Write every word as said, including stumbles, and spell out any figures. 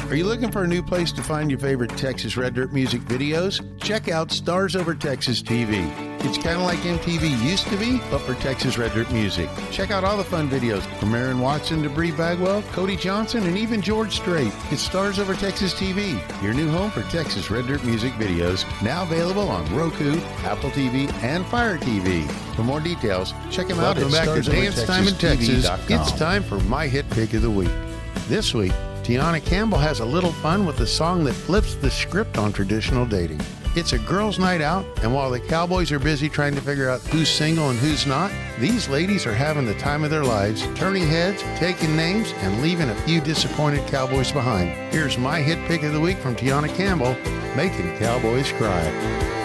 Are you looking for a new place to find your favorite Texas Red Dirt music videos? Check out Stars Over Texas T V. It's kind of like M T V used to be, but for Texas Red Dirt music. Check out all the fun videos from Aaron Watson to Bree Bagwell, Cody Johnson, and even George Strait. It's Stars Over Texas T V, your new home for Texas Red Dirt music videos, now available on Roku, Apple T V, and Fire T V. For more details, check them out at Welcome back to Dance Time in Texas. It's time. time for my hit pick of the week. This week, Tiana Campbell has a little fun with a song that flips the script on traditional dating. It's a girls' night out, and while the cowboys are busy trying to figure out who's single and who's not, these ladies are having the time of their lives, turning heads, taking names, and leaving a few disappointed cowboys behind. Here's my hit pick of the week from Tiana Campbell, Making Cowboys Cry.